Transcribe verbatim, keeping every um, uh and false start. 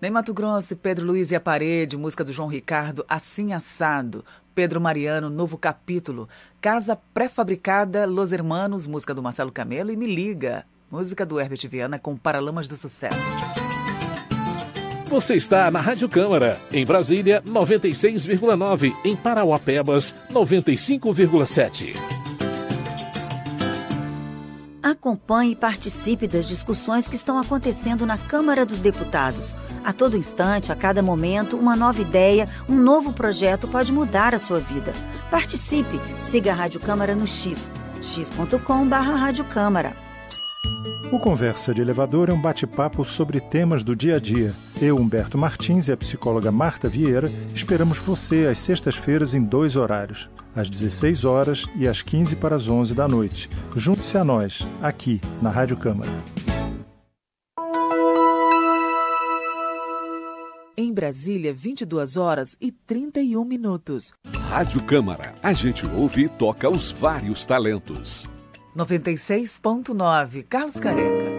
Nem Mato Grosso, Pedro Luiz e a Parede, música do João Ricardo, Assim Assado. Pedro Mariano, Novo Capítulo. Casa Pré-Fabricada, Los Hermanos, música do Marcelo Camelo. E Me Liga, música do Herbert Viana com Paralamas do Sucesso. Você está na Rádio Câmara, em Brasília, noventa e seis vírgula nove, em Parauapebas, noventa e cinco vírgula sete. Acompanhe e participe das discussões que estão acontecendo na Câmara dos Deputados. A todo instante, a cada momento, uma nova ideia, um novo projeto pode mudar a sua vida. Participe! Siga a Rádio Câmara no X, x ponto com barra Rádio Câmara. O Conversa de Elevador é um bate-papo sobre temas do dia a dia. Eu, Humberto Martins, e a psicóloga Marta Vieira esperamos você às sextas-feiras em dois horários, às dezesseis horas e às quinze para as onze da noite. Junte-se a nós, aqui, na Rádio Câmara. Em Brasília, vinte e duas horas e trinta e um minutos. Rádio Câmara. A gente ouve e toca os vários talentos. noventa e seis ponto nove, Carlos Careca.